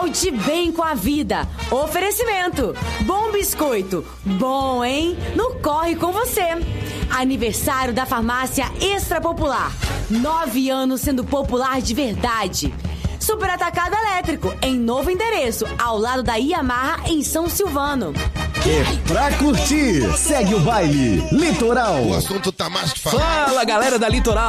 de bem com a vida. Oferecimento. Bom Biscoito. Bom, hein? No Corre com você. Aniversário da Farmácia Extra Popular. 9 anos sendo popular de verdade. Super Atacado Elétrico, em novo endereço, ao lado da Yamaha, em São Silvano. É pra curtir. Segue o baile. Litoral. O assunto tá mais que falado. Fala, galera da Litoral.